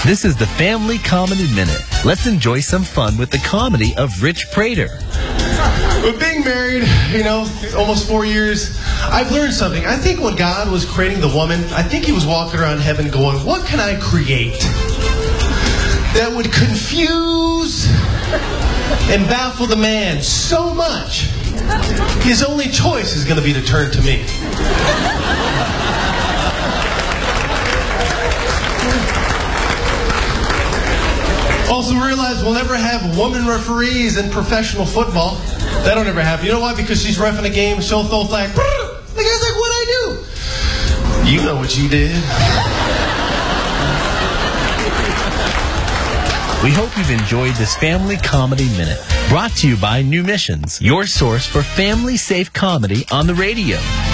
This is the Family Comedy Minute. Let's enjoy some fun with the comedy of Rich Prater. With being married, almost 4 years, I've learned something. I think when God was creating the woman, I think he was walking around heaven going, what can I create that would confuse and baffle the man so much? His only choice is going to be to turn to me. Also realize we'll never have woman referees in professional football. That don't ever happen. You know why? Because she's reffing a game, she'll throw flag. The guy's like, what'd I do? You know what you did. We hope you've enjoyed this Family Comedy Minute, brought to you by New Missions, your source for family-safe comedy on the radio.